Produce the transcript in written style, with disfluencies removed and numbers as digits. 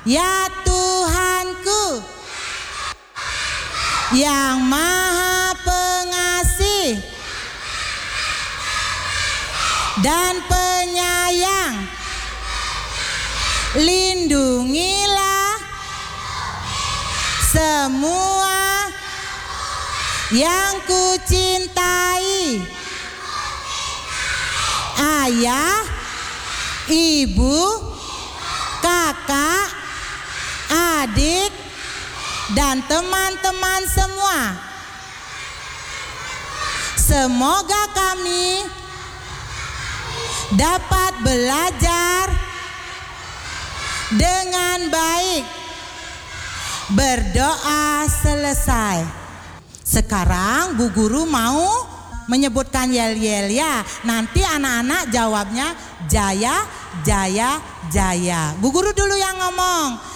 Ya Tuhanku yang Maha Pengasih dan Penyayang, lindungilah semua yang kucintai, ayah, ibu, kakak, adik, dan teman-teman semua. Semoga kami dapat belajar dengan baik. Berdoa selesai. Sekarang Bu Guru mau menyebutkan yel-yel ya. Nanti anak-anak jawabnya Jaya, Jaya, Jaya. Bu Guru dulu yang ngomong.